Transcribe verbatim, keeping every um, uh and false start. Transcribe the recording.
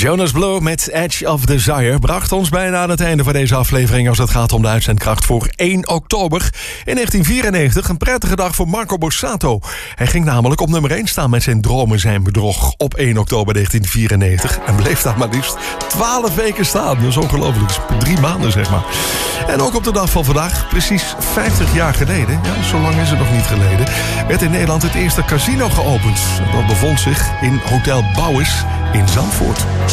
Jonas Blue met Edge of Desire bracht ons bijna aan het einde van deze aflevering als het gaat om de uitzendkracht voor één oktober. In negentien vierennegentig een prettige dag voor Marco Borsato. Hij ging namelijk op nummer één staan met zijn Dromen zijn bedrog op één oktober negentien vierennegentig. En bleef daar maar liefst twaalf weken staan. Dat is ongelooflijk. Drie maanden, zeg maar. En ook op de dag van vandaag, precies vijftig jaar geleden, ja, zo lang is het nog niet geleden, werd in Nederland het eerste casino geopend. Dat bevond zich in Hotel Bouwers in Zandvoort.